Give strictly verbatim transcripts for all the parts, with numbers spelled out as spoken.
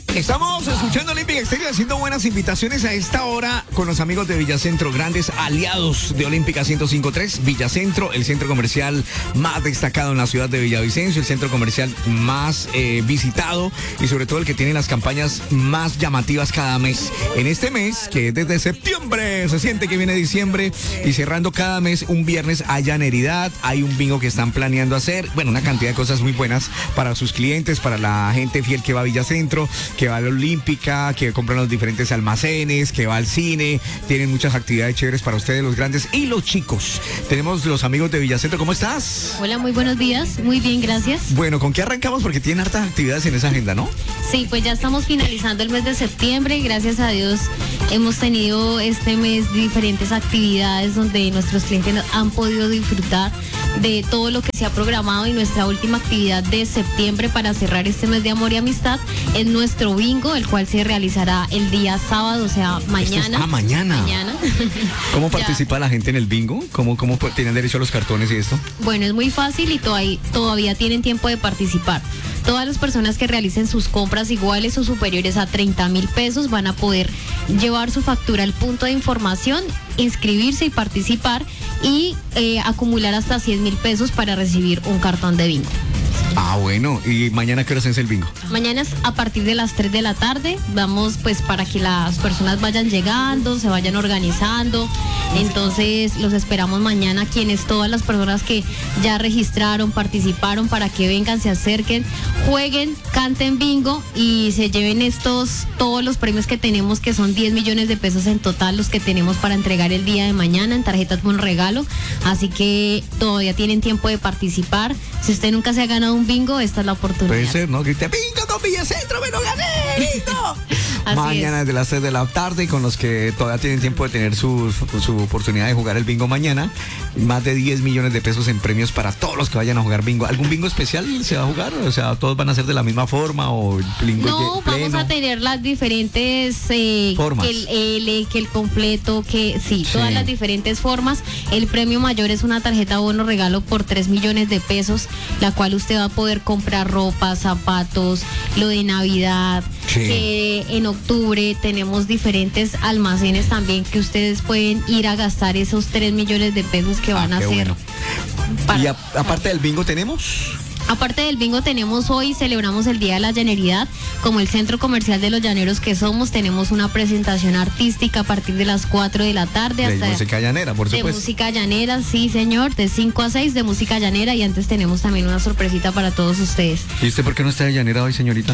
Estamos escuchando Olímpica Estéreo haciendo buenas invitaciones a esta hora con los amigos de Villacentro, grandes aliados de Olímpica ciento cinco punto tres. Villacentro, el centro comercial más destacado en la ciudad de Villavicencio, el centro comercial más eh, visitado y sobre todo el que tiene las campañas más llamativas cada mes. En este mes, que es desde septiembre, se siente que viene diciembre y cerrando cada mes un viernes hay llaneridad, hay un bingo que están planeando hacer, bueno, una cantidad de cosas muy buenas para sus clientes, para la gente fiel que va a Villacentro, que va a la Olímpica, que compran los diferentes almacenes, que va al cine. Tienen muchas actividades chéveres para ustedes, los grandes y los chicos. Tenemos los amigos de Villacentro. ¿Cómo estás? Hola, muy buenos días. Muy bien, gracias. Bueno, ¿con qué arrancamos? Porque tienen hartas actividades en esa agenda, ¿no? Sí, pues ya estamos finalizando el mes de septiembre. Gracias a Dios hemos tenido este mes diferentes actividades donde nuestros clientes han podido disfrutar de todo lo que se ha programado, y nuestra última actividad de septiembre para cerrar este mes de amor y amistad es nuestro bingo, el cual se realizará el día sábado, o sea, mañana. Es, ah, mañana. Mañana. ¿Cómo participa la gente en el bingo? ¿Cómo, cómo tienen derecho a los cartones y esto? Bueno, es muy fácil y todavía, todavía tienen tiempo de participar. Todas las personas que realicen sus compras iguales o superiores a treinta mil pesos van a poder llevar su factura al punto de información, inscribirse y participar y eh, acumular hasta cien mil pesos para recibir un cartón de bingo. Ah, bueno. ¿Y mañana qué hora es el bingo? Mañana es a partir de las tres de la tarde. Vamos pues para que las personas vayan llegando, se vayan organizando. Entonces los esperamos mañana, quienes todas las personas que ya registraron, participaron, para que vengan, se acerquen, jueguen, canten bingo y se lleven estos, todos los premios que tenemos, que son diez millones de pesos en total los que tenemos para entregar el día de mañana en tarjetas con regalo. Así que todavía tienen tiempo de participar. Si usted nunca se ha ganado un bingo, esta es la oportunidad. Puede ser, ¿no? Grite, bingo con Villacentro, me lo gané, bingo. Mañana es. desde las seis de la tarde, con los que todavía tienen tiempo de tener su, su oportunidad de jugar el bingo mañana. Más de diez millones de pesos en premios para todos los que vayan a jugar bingo. ¿Algún bingo especial se va a jugar? O sea, ¿todos van a ser de la misma forma o el bingo No, pleno? Vamos a tener las diferentes eh, formas. Que el L, que el completo, que sí, Sí. todas las diferentes formas. El premio mayor es una tarjeta bono regalo por tres millones de pesos, la cual usted va a poder comprar ropa, zapatos, lo de Navidad. Sí. Que en octubre tenemos diferentes almacenes también que ustedes pueden ir a gastar esos tres millones de pesos que van Ah, a qué hacer. bueno. para- Y a- aparte del bingo tenemos... Aparte del bingo, tenemos hoy, celebramos el Día de la Llaneridad. Como el Centro Comercial de los Llaneros que somos, tenemos una presentación artística a partir de las cuatro de la tarde. De hasta música llanera, por de supuesto. música llanera, sí señor, de cinco a seis de música llanera, y antes tenemos también una sorpresita para todos ustedes. ¿Y usted por qué no está de llanera hoy, señorita?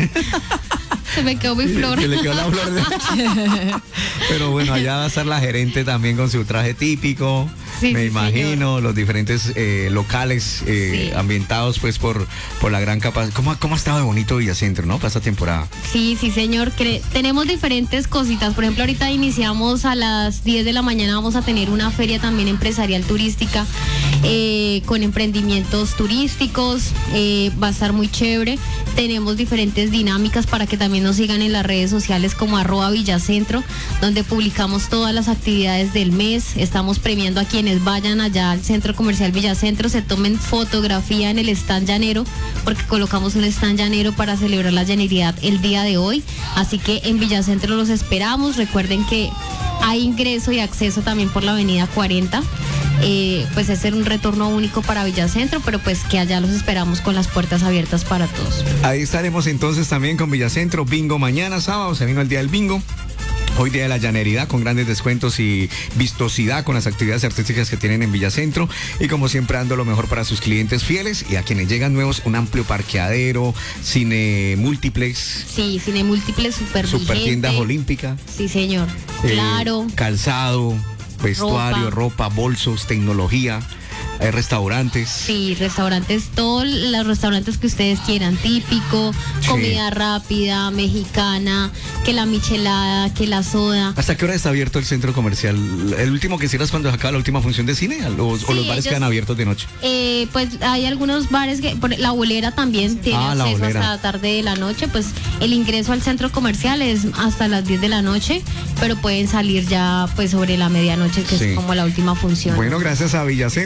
Se me quedó mi flor. Se le quedó la flor. de- Pero bueno, allá va a estar la gerente también con su traje típico. Sí, me sí, imagino, señor. los diferentes eh, locales eh, Sí. ambientados pues por, por la gran capacidad. ¿Cómo, ¿Cómo ha estado de bonito Villacentro, no? Para esta temporada. Sí, sí, señor. Cre- tenemos diferentes cositas. Por ejemplo, ahorita iniciamos a las diez de la mañana. Vamos a tener una feria también empresarial turística eh, con emprendimientos turísticos. Eh, va a estar muy chévere. Tenemos diferentes dinámicas para que también nos sigan en las redes sociales como arroba Villacentro, donde publicamos todas las actividades del mes. Estamos premiando a quienes vayan allá al Centro Comercial Villacentro, se tomen fotografía en el stand llanero, porque colocamos un stand llanero para celebrar la llaneridad el día de hoy. Así que en Villacentro los esperamos. Recuerden que hay ingreso y acceso también por la avenida cuarenta. Eh, pues es un retorno único para Villacentro, pero pues que allá los esperamos con las puertas abiertas para todos. Ahí estaremos entonces también con Villacentro. Bingo mañana, sábado, se vino el día del bingo. Hoy día de la llaneridad con grandes descuentos y vistosidad con las actividades artísticas que tienen en Villacentro, y como siempre dando lo mejor para sus clientes fieles y a quienes llegan nuevos, un amplio parqueadero, cine múltiplex, Sí, cine múltiples, super super vigente. tiendas olímpicas, Sí, señor. eh, Claro. calzado, vestuario, ropa. Ropa. bolsos, tecnología, hay restaurantes. Sí, restaurantes, todos los restaurantes que ustedes quieran, típico, Sí. comida rápida, mexicana, que la michelada, que la soda. ¿Hasta qué hora está abierto el centro comercial? ¿El último que cierras cuando se acaba la última función de cine? ¿O, Sí, o los bares ellos- quedan abiertos de noche? Eh, pues hay algunos bares que, por- la bolera también tiene Ah, la acceso bolera. hasta la tarde de la noche. Pues el ingreso al centro comercial es hasta las diez de la noche, pero pueden salir ya pues sobre la medianoche, que Sí. es como la última función. Bueno, gracias a Villacentro, visitando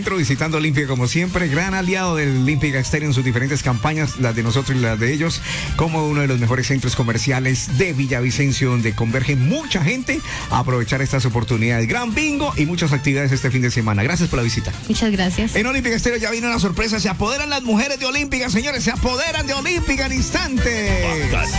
representando Olímpica como siempre, gran aliado del Olímpica Estéreo en sus diferentes campañas, las de nosotros y las de ellos, como uno de los mejores centros comerciales de Villavicencio, donde converge mucha gente a aprovechar estas oportunidades. Gran bingo y muchas actividades este fin de semana. Gracias por la visita. Muchas gracias. En Olímpica Estéreo ya vino una sorpresa. Se apoderan las mujeres de Olímpica, señores. Se apoderan de Olímpica en instante.